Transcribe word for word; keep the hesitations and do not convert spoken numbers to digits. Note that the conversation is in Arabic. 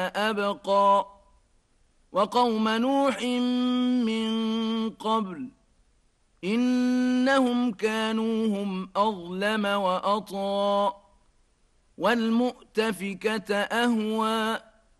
أبقى وقوم نوح من قبل إنهم كانوا هم أظلم وأطغى والمؤتفكة أهوى